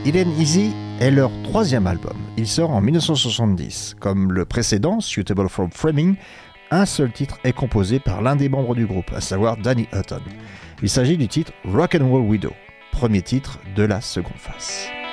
It Ain't Easy est leur troisième album. Il sort en 1970. Comme le précédent, Suitable for Framing, un seul titre est composé par l'un des membres du groupe, à savoir Danny Hutton. Il s'agit du titre Rock and Roll Widow, premier titre de la seconde face.